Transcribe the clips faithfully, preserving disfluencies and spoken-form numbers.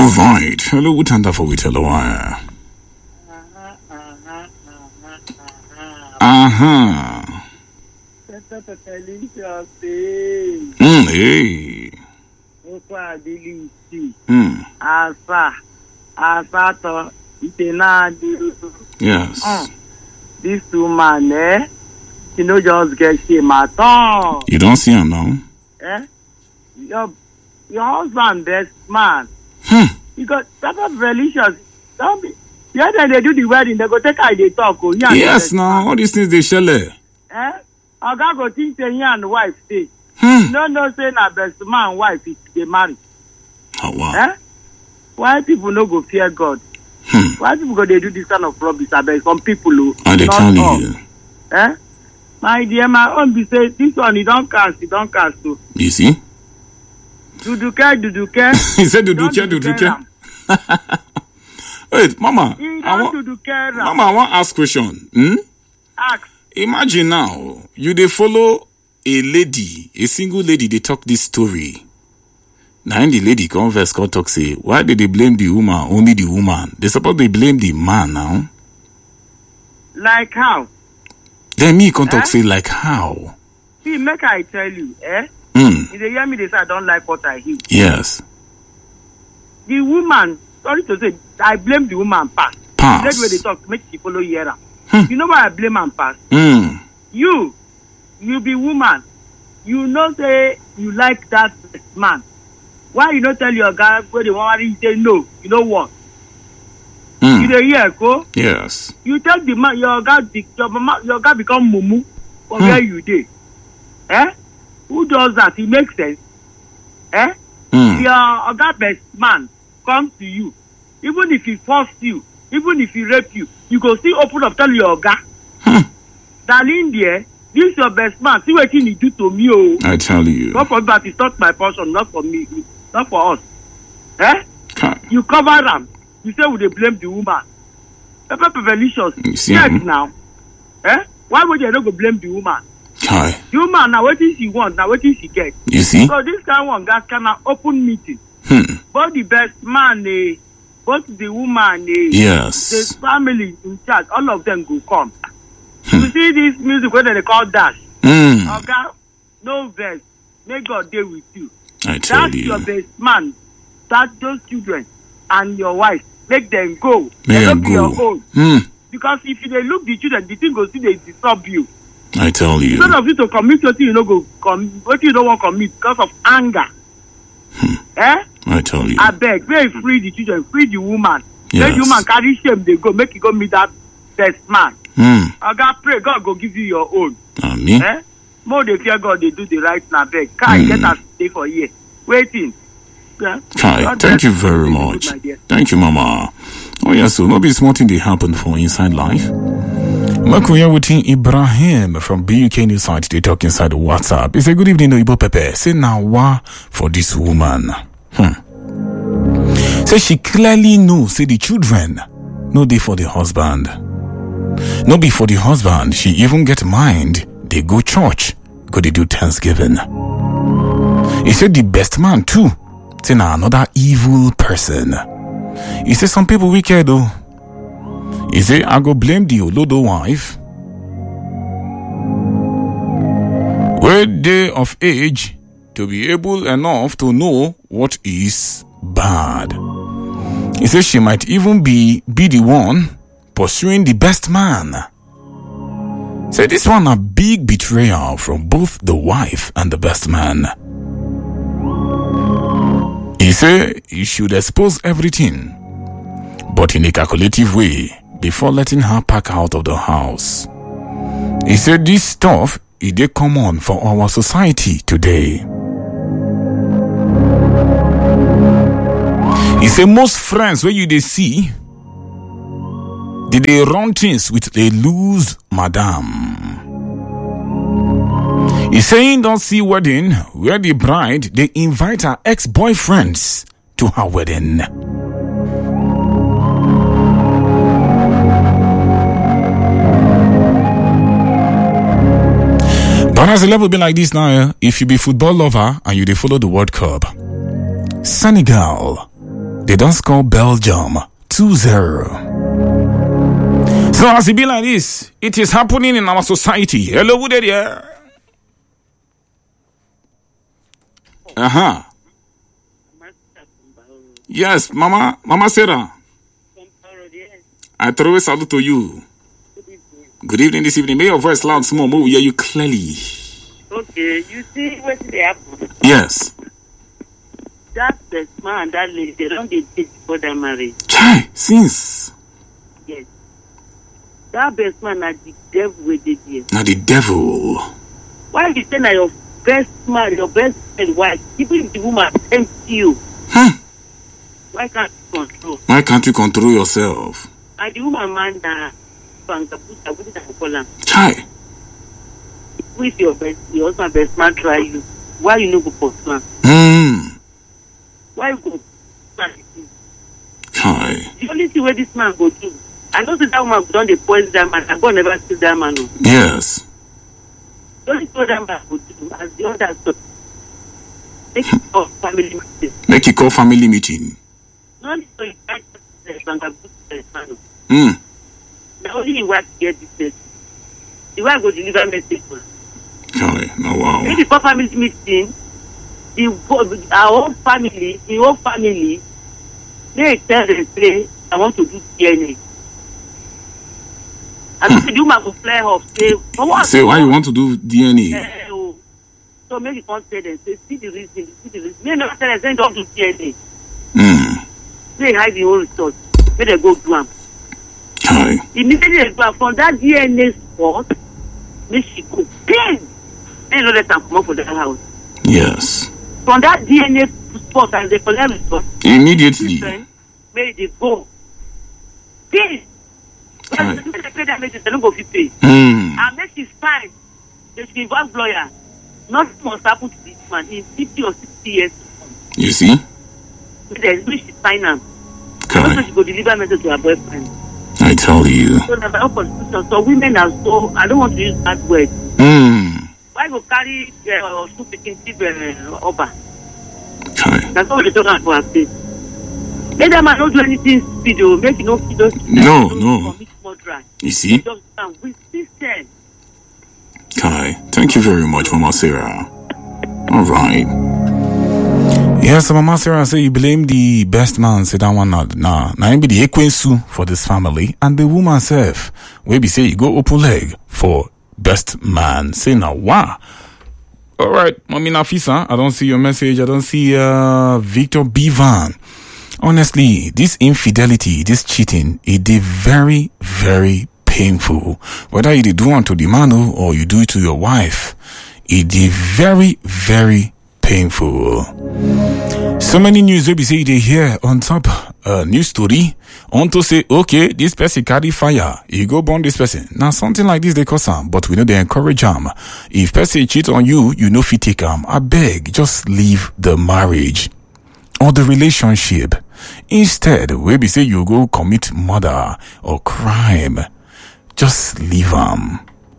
All right. Hello, Utanda for Witelawaya. Uh-huh. Mm, hey. Mm. Asa. Asa to. Yes. Mm. This woman, eh? She no just get shame at all. You don't see him now? Eh? Your, your husband, best man. Hmm. You got that of religious. Don't be. Yeah, then they do the wedding, they go take how they talk. Oh, yeah, yes, now, all these things they share. Eh? I got go think say he and wife stay. Hmm. No, no, say na best man and wife is they marry. Oh, wow. Eh? Why people no go fear God? Hmm. Why people go they do this kind of rubbish? I bet some people who And they tell all. you. Eh? My dear, my own be say this one you don't cast, you don't cast too. You see? Duduke, duduke. He said duduke, duduke. Wait, Mama. I want, Mama, I want to ask question. Hmm? Ask. Imagine now, you they follow a lady, a single lady, they talk this story. Now, the lady converse, come talk, say, why did they blame the woman, only the woman? They suppose they blame the man now. Like how? Then me come talk, Eh? say, like how? See, make I tell you, eh? Hmm. If they hear me, they say I don't like what I hear. Yes. The woman, sorry to say, I blame the woman pass. Pass. That's where they talk, make she follow here. Hmm. You know why I blame and pass? Hmm. You, you be woman. You know say you like that man. Why you don't tell your guy where they want to say no? You know what? Hmm. You dey hear, go? Yes. You tell the man your guy, your mama, your guy become mumu for Hmm. where you dey. Eh? Who does that? It makes sense. Eh? Hmm. Your other best man comes to you, even if he force you, even if he rape you, you go still open up tell your guy. Hmm. Darling, dear, this your best man. See what he do to me, oh. I tell you. Not for that, it's not my portion, not for me, not for us. Eh? Kai. You cover them. You say we dey blame the woman. Pepper Pevelicious. You see Yes, him? now. Eh? Why would you not go blame the woman? Kai. The woman now wetin she want, now wetin she get. You see? So this kind one gas kind of open meeting. Hmm. Both the best man, eh, both the woman, eh, Yes. the family in charge, all of them go come. Hmm. You see this music where they call dash. Hmm. Okay, no verse. May God deal with you. I tell That's you. your best man. That those children and your wife, make them go. May They I don't be your go. own. Hmm. Because if you dey look the children, the thing go see they disturb you. I tell you. Instead of you to commit something you no go commit, what you don't want to commit because of anger. Hmm. Eh? I tell you. I beg, may you free the children, free the woman. Yes. Make the woman carry shame, they go, make you go meet that best man. Hmm. I God pray, God go give you your own. Amen. Eh? More they fear God, they do the right now. Beg, Kai, Mm. get us stay for here. Waiting. Yeah. Kai, God thank bless you very Thank you, much. my dear. Thank you, Mama. Oh, yes, so maybe small thing they happen for inside life. Makuya Wutin Ibrahim from B U K News site, they talk inside the WhatsApp. It's a good evening, no Ibo Pepe. Say now, why for this woman? Hmm. Say she clearly knows, say the children, no day for the husband. No be for the husband, she even get mind, they go church, go they do Thanksgiving. He said the best man too. Say now another evil person. He said some people wicked though. He said I go blame the Olodo wife. Were they of age to be able enough to know what is bad. He said she might even be, be the one pursuing the best man. Say this one a big betrayal from both the wife and the best man. He said he should expose everything, but in a calculative way, before letting her pack out of the house. He said this stuff is dey common for our society today. He said most friends where you they see, did they run things with a loose madam. He's saying don't see wedding where the bride they invite her ex-boyfriends to her wedding. But as the level be like this now, if you be football lover and you they follow the World Cup, Senegal They don't score Belgium two zero. So as it be like this, it is happening in our society. Hello, who there? Uh-huh. Yes, Mama, Mama Sarah. I throw a salute to you. Good evening this evening. May your voice loud, small, move, hear you clearly. Okay, you see what they happen? Yes. That the man and that lady, they don't get date before they married. Chai, since. Yes. That best man are the devil with the deal. Now the devil. Why you say that your best man, your best friend, wife, even if the woman tempts you, Hmm. why can't you control? Why can't you control yourself? And the woman man that Pangaputa, what did I call him? Chai. With your best, your husband best man try you. Why you no go for plan? Hmm. Why you go? Chai. The only thing where this man go do, I know that woman don't dey poison that man. I go never see that man. No. Yes. The only thing that man go do, as the other stuff, make it call family meeting. Make you call family meeting. Not so you can't just Pangaputa man. Hmm. Now only you want to get this message. You want to go deliver message. Chai. No, wow. If you call family meeting, the our own family, the whole family, they tell them say, I want to do D N A. And hmm. the woman go flare off, say, for what? Say, why you want to do D N A? Uh, oh. So maybe you can't tell them, say, see the reason, see the reason. Maybe not tell them, say, don't do D N A. Hmm. They hide the whole result. Maybe they go do them. Chai. Immediately they go from that D N A spot, make she go pain. They know that I'm coming for the house. Yes. From that D N A spot and they collect result. Immediately. Maybe they go. Pay. When they pay that message, they don't go fit pay. Hmm. And make it fine. They should involve lawyer. Nothing must happen to this man in fifty or sixty years to come. You see? They wish to sign him. Chai. Also, she go deliver message to her boyfriend. I tell you. So that's our constitution. So women are so, I don't want to use that word. Hmm. Why go carry uh, two picking uh, over? Chai. That's all they talk about her face. Let them not do anything stupid or make you no kid those No, no. Commit murder. You see? Just stand with system. Kai, thank you very much, Mama Sarah. All right. Yes, Mama Sarah say you blame the best man. Say that one not nah. Now be the ekwensu for this family and the woman self. We be say you go open leg for best man. Say now wow. All right, Mommy Nafisa, I don't see your message. I don't see uh Victor Bivan. Honestly, this infidelity, this cheating, it is very, very painful. Whether you do it to the man or you do it to your wife, it is very, very painful. So many news will be say they hear on top uh, news story on to say, okay, this person carry fire. You go burn this person. Now something like this they cause them, but we know they encourage them. If person cheat on you, you know if you take them. I beg, just leave the marriage or the relationship. Instead, we be say you go commit murder or crime. Just leave them.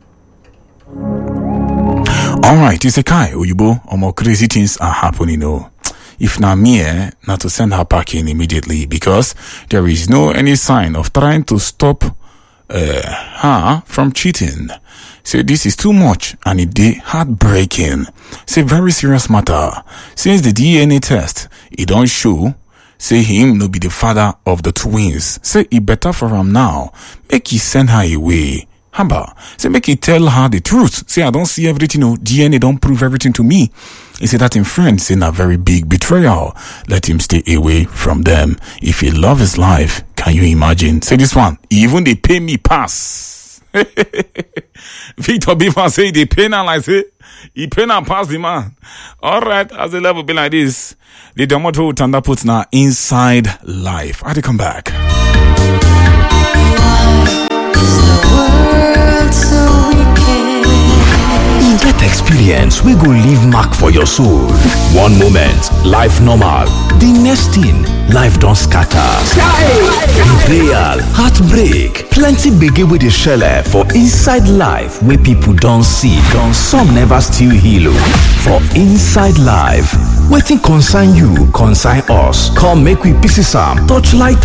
Alright, it's a Kai Oyibo, or more crazy things are happening, you know. If not me, eh, not to send her packing immediately because there is no any sign of trying to stop uh, her from cheating. Say this is too much and it is heartbreaking. Say very serious matter. Since the D N A test, it don't show, say him no be the father of the twins. Say it better for him now. Make he send her away. Hamba, say make he tell her the truth. Say I don't see everything, no D N A don't prove everything to me. He said that in France in a very big betrayal. Let him stay away from them. If he love his life, can you imagine? Say this one, even they pay me pass. Victor Bifa say they pay now like say he pay now pass the man. Alright, as the level be like this, the Domoto Tanda puts now inside life. I come back. In that experience, we go leave mark for your soul. One moment, life normal. The next thing, life don scatter. Betrayal, heartbreak, plenty gbege wey dey shele for inside life wey people don see. Don some never still heal o. For inside life, wetin concern you concern us. Come make we pieces am, touch light